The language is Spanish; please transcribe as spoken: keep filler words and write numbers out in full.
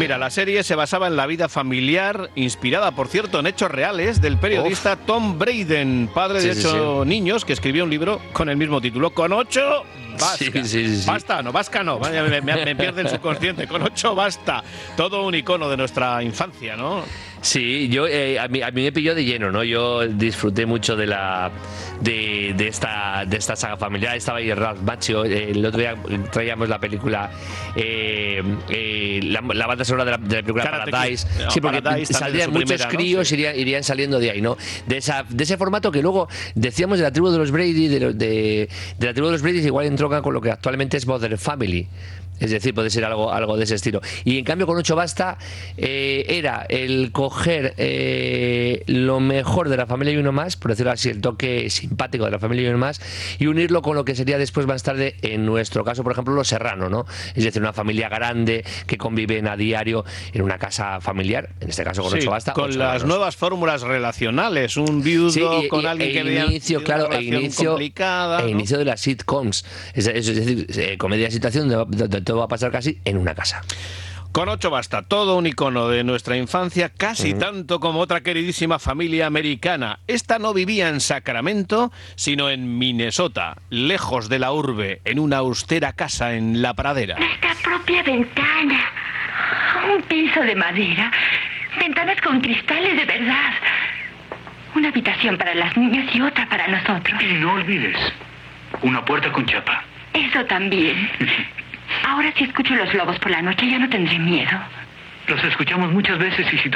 mira, la serie se basaba en la vida familiar, inspirada, por cierto, en hechos reales, del periodista Uf. Tom Braden, padre de sí, ocho sí, sí. niños, que escribió un libro con el mismo título, con ocho... Vasca. Sí, sí, sí. Basta, no, vasca no, me, me, me pierde el subconsciente, con ocho basta. Todo un icono de nuestra infancia, ¿no? Sí, yo eh, a, mí, a mí me pilló de lleno, ¿no? Yo disfruté mucho de la de, de esta de esta saga familiar. Estaba ahí Ralph Macchio, eh, el otro día traíamos la película eh, eh, la, la banda sonora de la, de la película Karate Paradise. No, sí, porque Paradise saldrían muchos primera, críos, ¿no? Sí. irían, irían saliendo de ahí, ¿no? De esa de ese formato que luego decíamos de la tribu de los Brady, de, de, de la tribu de los Brady, igual entroncan con lo que actualmente es Modern Family. Es decir, puede ser algo, algo de ese estilo. Y en cambio con ocho basta eh, era el coger eh, lo mejor de la familia y uno más, por decirlo así, el toque simpático de la familia y uno más, y unirlo con lo que sería después más tarde, en nuestro caso, por ejemplo, Los Serrano, ¿no? Es decir, una familia grande que conviven a diario en una casa familiar, en este caso con sí, ocho basta. Con ocho las hermanos. Nuevas fórmulas relacionales, un viudo sí, y, con y, alguien e que vea inicio, claro, e inicio, complicada, e inicio ¿no? de las sitcoms, es, es, es decir, eh, comedia de situación de, de, de todo va a pasar casi en una casa. Con ocho basta, todo un icono de nuestra infancia, casi uh-huh. tanto como otra queridísima familia americana. Esta no vivía en Sacramento, sino en Minnesota, lejos de la urbe, en una austera casa en la pradera. Nuestra propia ventana, un piso de madera, ventanas con cristales de verdad, una habitación para las niñas y otra para nosotros. Y no olvides, una puerta con chapa. Eso también. Ahora si escucho los lobos por la noche ya no tendré miedo. Los escuchamos muchas veces y si